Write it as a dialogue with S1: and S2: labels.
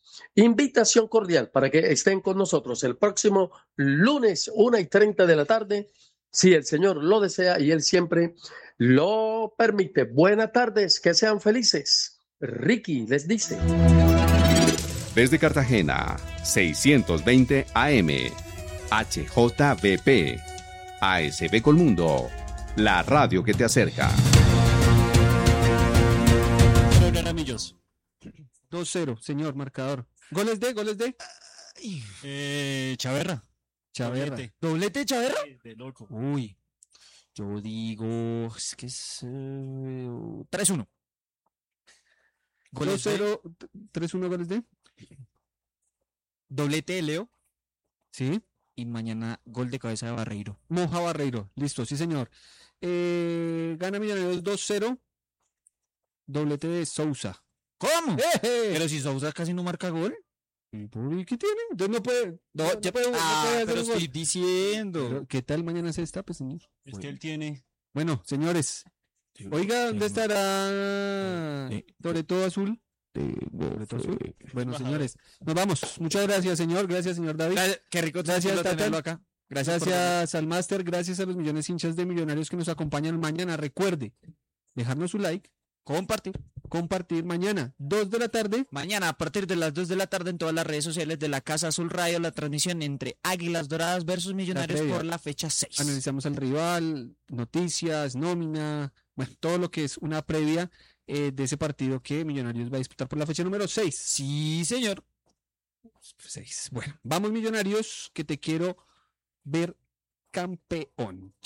S1: Invitación cordial para que estén con nosotros el próximo lunes, 1:30 de la tarde, si el Señor lo desea y Él siempre lo permite. Buenas tardes, que sean felices. Ricky les dice.
S2: Desde Cartagena, 620 AM, HJBP, ASB Colmundo, la radio que te acerca.
S3: Ramillos.
S4: 2-0, señor marcador. ¿Goles de?
S3: Chaverra.
S4: ¿Doblete Chaverra?
S3: De loco.
S4: Uy, yo digo, es que es 3-1.
S3: Goles
S4: 2-0, 3-1 goles de.
S3: Doblete de Leo.
S4: Sí.
S3: Y mañana gol de cabeza de Barreiro.
S4: Moja Barreiro, listo, sí señor. Gana Millonarios 2-0. Doblete de Sousa.
S3: ¿Cómo?
S4: ¡Eje!
S3: Pero si Sousa casi no marca gol.
S4: ¿Y qué tiene? Entonces no puede. No puede hacer
S3: pero
S4: un gol.
S3: estoy diciendo.
S4: Pero, ¿qué tal mañana se destape, señor?
S3: Es que él tiene.
S4: Bueno, señores. Oiga, ¿dónde estará Toreto Azul? Toreto Azul. Bueno, señores, nos vamos. Muchas gracias, señor. Gracias, señor David.
S3: Qué rico
S4: Gracias,
S3: tenerlo
S4: Tata.
S3: acá.
S4: Gracias al máster, gracias a los millones de hinchas de Millonarios que nos acompañan mañana. Recuerde, dejarnos su like, compartir mañana, 2 de la tarde.
S3: Mañana, a partir de las 2 de la tarde, en todas las redes sociales de la Casa Azul Radio, la transmisión entre Águilas Doradas versus Millonarios por la fecha 6.
S4: Analizamos al rival, noticias, nómina, bueno, todo lo que es una previa de ese partido que Millonarios va a disputar por la fecha número 6.
S3: Sí, señor.
S4: 6. Bueno, vamos Millonarios, que te quiero ver campeón.